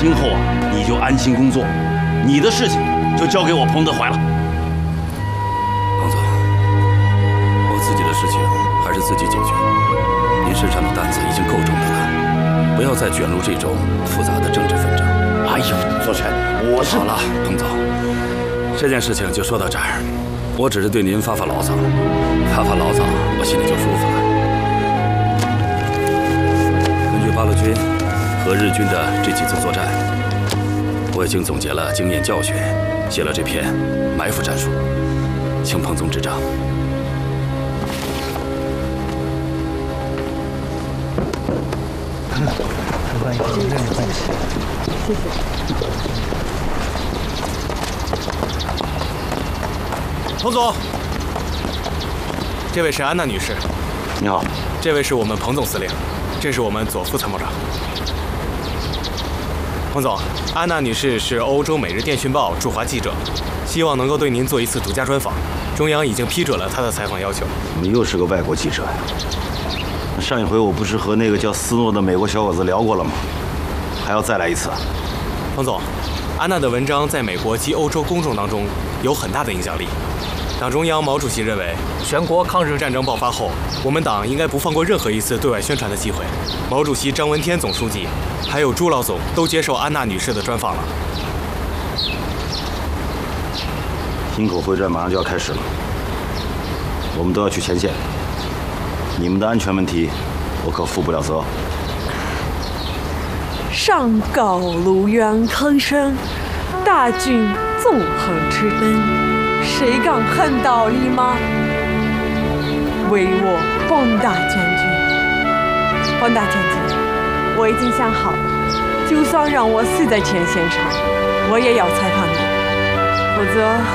今后啊，你就安心工作，你的事情就交给我彭德怀了。 彭总，我自己的事情还是自己解决。您身上的担子已经够重的了，不要再卷入这种复杂的政治纷争。 哎呦，左权，我是好了，彭总，这件事情就说到这儿。我只是对您发发牢骚，发发牢骚，我心里就舒服了。根据八路军和日军的这几次作战，我已经总结了经验教训，写了这篇埋伏战术，请彭总指正。 欢迎，欢迎，谢谢。 彭总，这位是安娜女士。 你好， 这位是我们彭总司令，这是我们左副参谋长。彭总，安娜女士是欧洲《每日电讯报》驻华记者，希望能够对您做一次独家专访。中央已经批准了她的采访要求。 怎么又是个外国记者呀？上一回我不是和那个叫斯诺的美国小伙子聊过了吗？还要再来一次？ 彭总，安娜的文章在美国及欧洲公众当中有很大的影响力。党中央毛主席认为，全国抗日战争爆发后，我们党应该不放过任何一次对外宣传的机会。毛主席张闻天总书记，还有朱老总都接受安娜女士的专访了。 营口会战马上就要开始了，我们都要去前线，你们的安全问题，我可负不了责。 上高路远坑深，大军纵横驰奔。谁敢横道立马？唯我广大将军，广大将军，我已经想好了，就算让我死在前线上，我也要采访你，否则